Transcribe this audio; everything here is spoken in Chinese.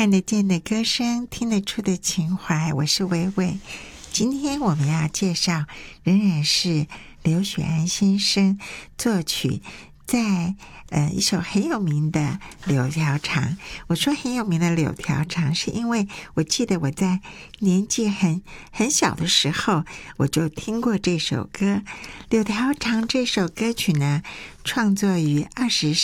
看得见的歌声，听得出的情怀，我是薇薇。今天我们要介绍仍然是刘雪安先生作曲在一首很有名的柳条长。我说很有名的柳条长是因为我记得我在年纪很小的时候我就听过这首歌。柳条长这首歌曲呢，创作于20